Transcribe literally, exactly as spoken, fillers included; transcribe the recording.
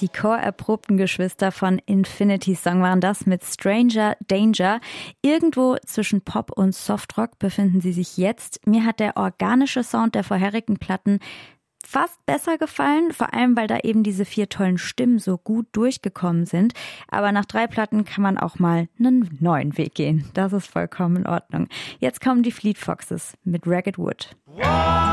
Die chorerprobten Geschwister von Infinity Song waren das mit Stranger Danger. Irgendwo zwischen Pop und Softrock befinden sie sich jetzt. Mir hat der organische Sound der vorherigen Platten fast besser gefallen, vor allem weil da eben diese vier tollen Stimmen so gut durchgekommen sind. Aber nach drei Platten kann man auch mal einen neuen Weg gehen. Das ist vollkommen in Ordnung. Jetzt kommen die Fleet Foxes mit Ragged Wood.